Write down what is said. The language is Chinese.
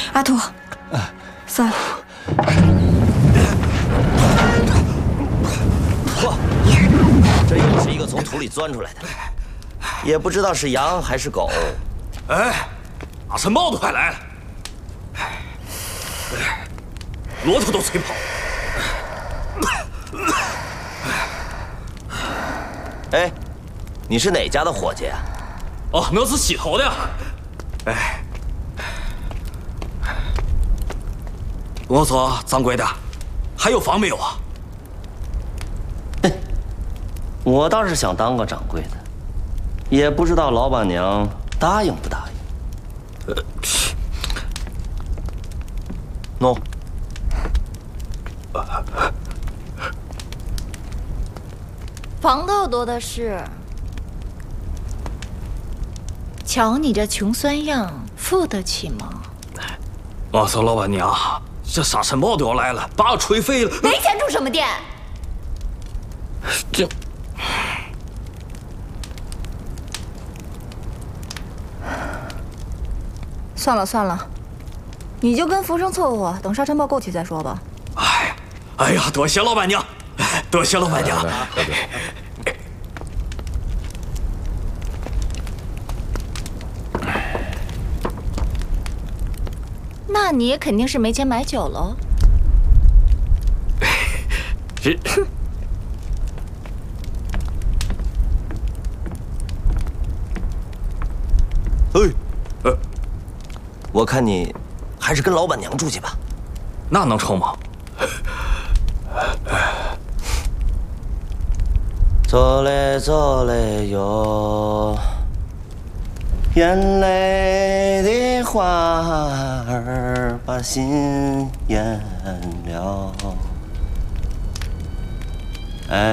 阿土，算了。 嚯，这又是一个从土里钻出来的，也不知道是羊还是狗。 哎，大神豹都快来了，骆驼都催跑。 哎，你是哪家的伙计啊？ 哦，我是洗头的。哎，我说掌柜的，还有房没有啊？ 我倒是想当个掌柜的，也不知道老板娘答应不答应。喏， 房倒多的是，瞧你这穷酸样，付得起吗？ 我说老板娘，这沙尘暴都要来了，把我吹废了。 没钱住什么店？ 这。 算了算了，你就跟福生凑合，等沙尘暴过去再说吧。 哎呀，多谢老板娘，多谢老板娘。 那你也肯定是没钱买酒喽。 这。 我看你还是跟老板娘住去吧。 那能成吗？ 走嘞走嘞哟，眼泪的花儿把心淹了。